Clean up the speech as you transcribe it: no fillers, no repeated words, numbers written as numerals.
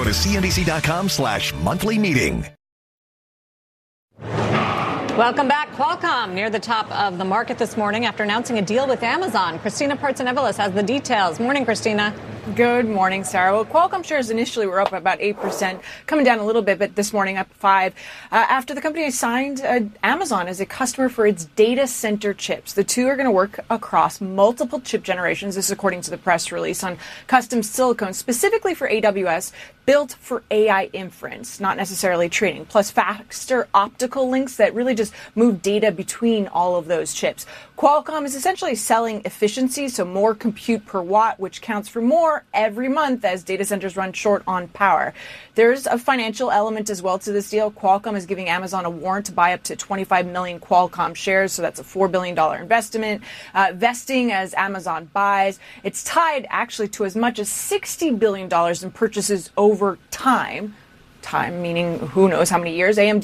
to cnbc.com/monthly meeting. Welcome back. Qualcomm near the top of the market this morning after announcing a deal with Amazon. Christina Partsinevelos has the details. Morning, Christina. Good morning, Sarah. Well, Qualcomm shares initially were up about 8%, coming down a little bit, but this morning up 5%, after the company signed Amazon as a customer for its data center chips. The two are going to work across multiple chip generations, this is according to the press release, on custom silicone, specifically for AWS, built for AI inference, not necessarily training, plus faster optical links that really just move data between all of those chips. Qualcomm is essentially selling efficiency, so more compute per watt, which counts for more every month as data centers run short on power. There's a financial element as well to this deal. Qualcomm is giving Amazon a warrant to buy up to 25 million Qualcomm shares, so that's a $4 billion investment, vesting as Amazon buys. It's tied actually to as much as $60 billion in purchases over time. Time meaning who knows how many years. AMD